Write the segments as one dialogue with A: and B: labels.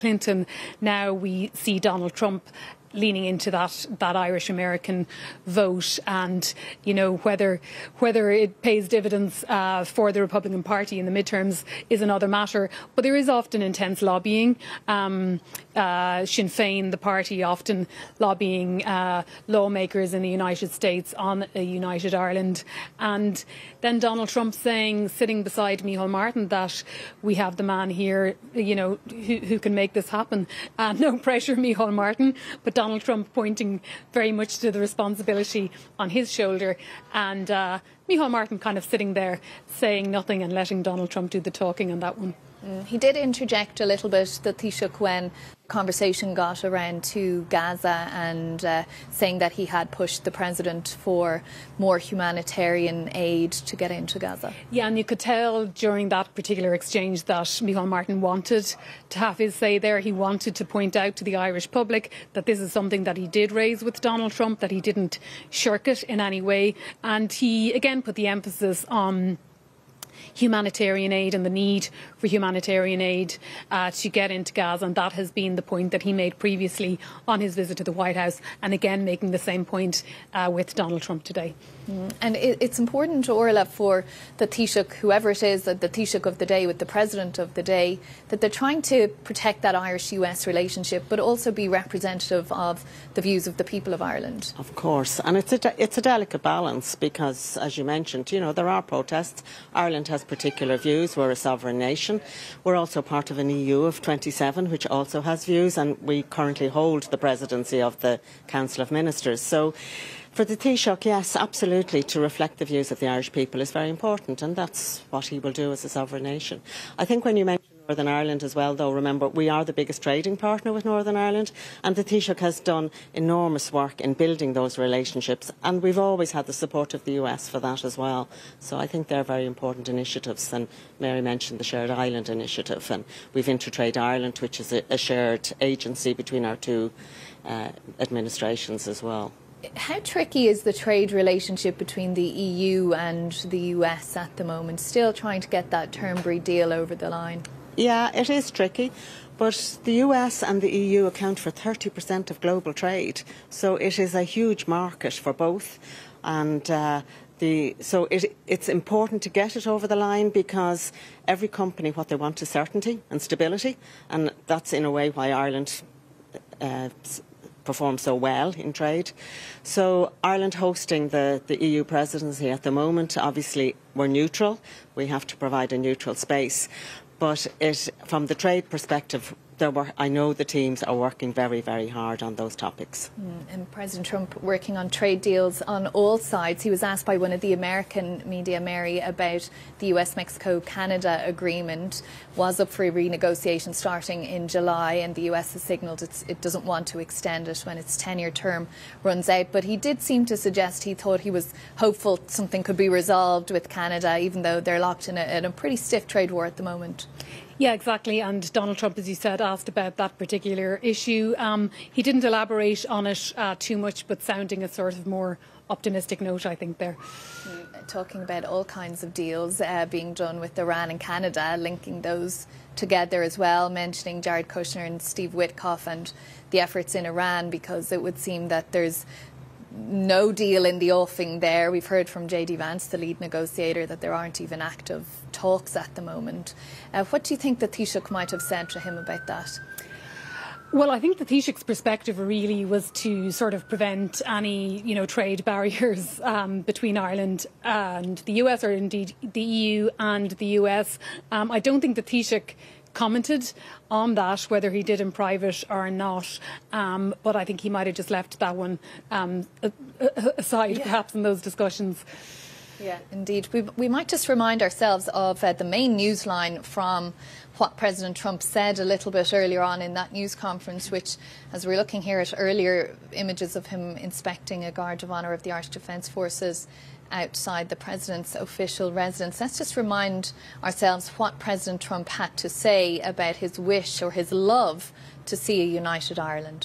A: Clinton. Now we see Donald Trump leaning into that Irish American vote, and whether it pays dividends for the Republican Party in the midterms is another matter. But there is often intense lobbying. Sinn Féin, the party, often lobbying lawmakers in the United States on a united Ireland, and then Donald Trump sitting beside Micheál Martin, that we have the man here, who can make this happen. No pressure, Micheál Martin, but Donald Trump pointing very much to the responsibility on his shoulder, and Micheál Martin kind of sitting there saying nothing and letting Donald Trump do the talking on that one.
B: He did interject a little bit, the Taoiseach, when conversation got around to Gaza, and saying that he had pushed the President for more humanitarian aid to get into Gaza. Yeah,
A: and you could tell during that particular exchange that Micheál Martin wanted to have his say there. He wanted to point out to the Irish public that this is something that he did raise with Donald Trump, that he didn't shirk it in any way. And he again put the emphasis on humanitarian aid and the need for humanitarian aid to get into Gaza, and that has been the point that he made previously on his visit to the White House, and again making the same point with Donald Trump today.
B: And it's important, Orla, for the Taoiseach, whoever it is, the Taoiseach of the day with the President of the day, that they're trying to protect that Irish-US relationship, but also be representative of the views of the people of Ireland.
C: Of course, and it's a delicate balance, because, as you mentioned, there are protests. Ireland has particular views. We're a sovereign nation. We're also part of an EU of 27, which also has views, and we currently hold the presidency of the Council of Ministers. So for the Taoiseach, yes, absolutely, to reflect the views of the Irish people is very important, and that's what he will do as a sovereign nation. I think when you mention Northern Ireland as well, though, remember, we are the biggest trading partner with Northern Ireland, and the Taoiseach has done enormous work in building those relationships, and we've always had the support of the US for that as well. So I think they're very important initiatives, and Mary mentioned the Shared Island Initiative, and we've Intertrade Ireland, which is a shared agency between our two administrations as well.
B: How tricky is the trade relationship between the EU and the US at the moment, still trying to get that Turnberry deal over the line?
C: Yeah, it is tricky, but the US and the EU account for 30% of global trade, so it is a huge market for both, and so it's important to get it over the line, because every company, what they want is certainty and stability, and that's in a way why Ireland perform so well in trade. So Ireland hosting the EU presidency at the moment, obviously we're neutral. We have to provide a neutral space. But from the trade perspective, I know the teams are working very, very hard on those topics.
B: And President Trump working on trade deals on all sides. He was asked by one of the American media, Mary, about the US-Mexico-Canada agreement. Was up for a renegotiation starting in July, and the US has signalled it doesn't want to extend it when its 10-year term runs out. But he did seem to suggest he thought he was hopeful something could be resolved with Canada, even though they're locked in a pretty stiff trade war at the moment.
A: Yeah, exactly. And Donald Trump, as you said, asked about that particular issue. He didn't elaborate on it too much, but sounding a sort of more optimistic note, I think, there.
B: Talking about all kinds of deals being done with Iran and Canada, linking those together as well, mentioning Jared Kushner and Steve Witkoff and the efforts in Iran, because it would seem that there's no deal in the offing there. We've heard from J.D. Vance, the lead negotiator, that there aren't even active talks at the moment. What do you think the Taoiseach might have said to him about that?
A: Well, I think the Taoiseach's perspective really was to sort of prevent any, trade barriers between Ireland and the US, or indeed the EU and the US. I don't think the Taoiseach commented on that, whether he did in private or not, but I think he might have just left that one aside, perhaps, in those discussions.
B: Yeah, indeed. We might just remind ourselves of the main news line from what President Trump said a little bit earlier on in that news conference, which, as we're looking here at earlier images of him inspecting a Guard of Honour of the Irish Defence Forces outside the President's official residence. Let's just remind ourselves what President Trump had to say about his wish or his love to see a united Ireland.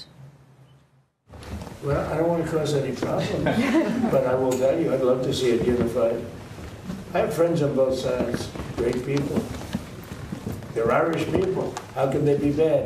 D: Well, I don't want to cause any problems, but I will tell you, I'd love to see it unified. I have friends on both sides, great people. They're Irish people. How can they be bad?